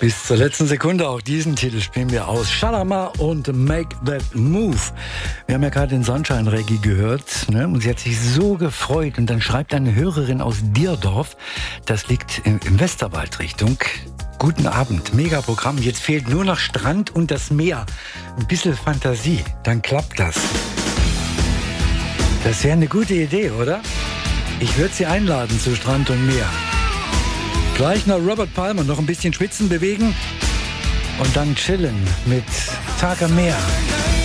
Bis zur letzten Sekunde auch diesen Titel spielen wir aus. Shalama und Make That Move. Wir haben ja gerade den Sunshine Reggae gehört, ne? Und sie hat sich so gefreut. Und dann schreibt eine Hörerin aus Dierdorf, das liegt im Westerwald-Richtung. Guten Abend, Megaprogramm. Jetzt fehlt nur noch Strand und das Meer. Ein bisschen Fantasie, dann klappt das. Das wäre eine gute Idee, oder? Ich würde Sie einladen zu Strand und Meer. Gleich noch Robert Palmer, noch ein bisschen Schwitzen bewegen und dann chillen mit Tag am Meer.